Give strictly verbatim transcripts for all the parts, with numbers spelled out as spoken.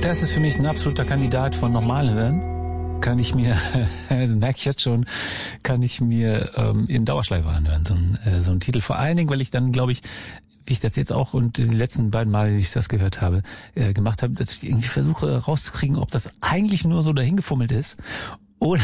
Das ist für mich ein absoluter Kandidat von normal hören. Kann ich mir, merke ich jetzt schon, kann ich mir ähm, in Dauerschleife anhören, so ein, äh, so ein Titel. Vor allen Dingen, weil ich dann, glaube ich, wie ich das jetzt auch und die letzten beiden Male, die ich das gehört habe, äh, gemacht habe, dass ich irgendwie versuche rauszukriegen, ob das eigentlich nur so dahingefummelt ist oder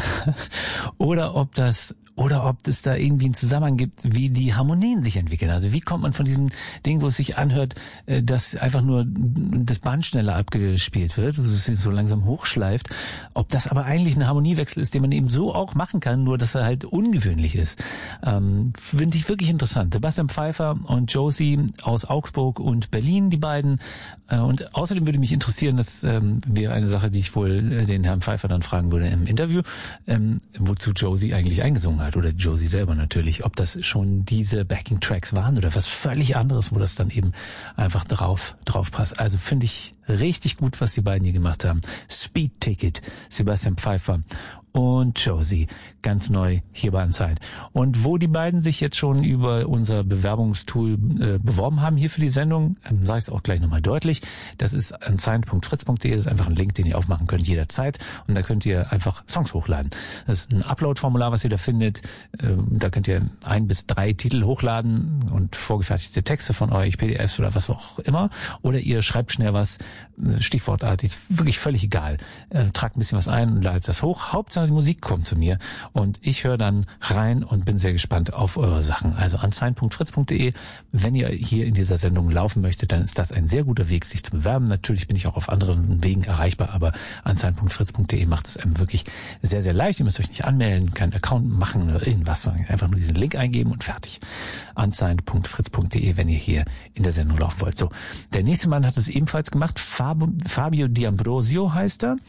oder ob das oder ob es da irgendwie einen Zusammenhang gibt, wie die Harmonien sich entwickeln. Also wie kommt man von diesem Ding, wo es sich anhört, dass einfach nur das Band schneller abgespielt wird, wo es sich so langsam hochschleift, ob das aber eigentlich ein Harmoniewechsel ist, den man eben so auch machen kann, nur dass er halt ungewöhnlich ist. Ähm, finde ich wirklich interessant. Sebastian Pfeiffer und Josie aus Augsburg und Berlin, die beiden. Äh, und außerdem würde mich interessieren, das ähm, wäre eine Sache, die ich wohl äh, den Herrn Pfeiffer dann fragen würde im Interview, ähm, wozu Josie eigentlich eingesungen hat. Oder Josie selber natürlich, ob das schon diese Backing-Tracks waren oder was völlig anderes, wo das dann eben einfach drauf drauf passt. Also finde ich richtig gut, was die beiden hier gemacht haben. Speed Ticket, Sebastian Pfeiffer und Josie, ganz neu hier bei Unsigned. Und wo die beiden sich jetzt schon über unser Bewerbungstool äh, beworben haben hier für die Sendung, ähm, sage ich es auch gleich nochmal deutlich, das ist unsigned punkt fritz punkt de, das ist einfach ein Link, den ihr aufmachen könnt jederzeit und da könnt ihr einfach Songs hochladen. Das ist ein Upload-Formular, was ihr da findet, ähm, da könnt ihr ein bis drei Titel hochladen und vorgefertigte Texte von euch, P D Fs oder was auch immer, oder ihr schreibt schnell was, äh, stichwortartig, ist wirklich völlig egal, äh, tragt ein bisschen was ein und ladet das hoch, Hauptsache die Musik kommt zu mir und ich höre dann rein und bin sehr gespannt auf eure Sachen. Also unsigned punkt fritz punkt de, wenn ihr hier in dieser Sendung laufen möchtet, dann ist das ein sehr guter Weg, sich zu bewerben. Natürlich bin ich auch auf anderen Wegen erreichbar, aber unsigned punkt fritz punkt de macht es einem wirklich sehr, sehr leicht. Ihr müsst euch nicht anmelden, keinen Account machen oder irgendwas, sondern einfach nur diesen Link eingeben und fertig. unsigned punkt fritz punkt de, wenn ihr hier in der Sendung laufen wollt. So, der nächste Mann hat es ebenfalls gemacht. Fabio, Fabio D'Ambrosio heißt er.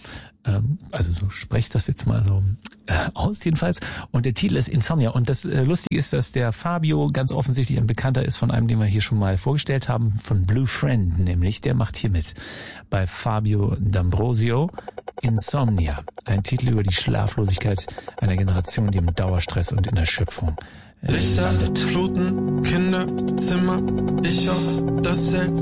Also so spreche das jetzt mal so äh, aus jedenfalls. Und der Titel ist Insomnia. Und das äh, Lustige ist, dass der Fabio ganz offensichtlich ein Bekannter ist von einem, den wir hier schon mal vorgestellt haben, von Blue Friend nämlich. Der macht hier mit bei Fabio D'Ambrosio. Insomnia. Ein Titel über die Schlaflosigkeit einer Generation, die im Dauerstress und in Erschöpfung Lichter, Fluten, Kinderzimmer. Ich hoffe, dass selbst